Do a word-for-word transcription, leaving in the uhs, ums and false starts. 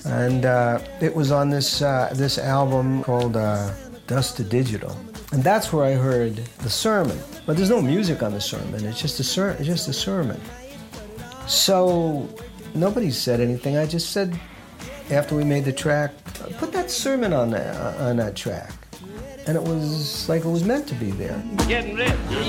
And uh, it was on this uh, this album called uh, Dust to Digital. And that's where I heard the sermon. But there's no music on the sermon, it's just a, ser- it's just a sermon. So nobody said anything. I just said, after we made the track, put that sermon on that, uh, on that track. And it was like it was meant to be there. Getting rich.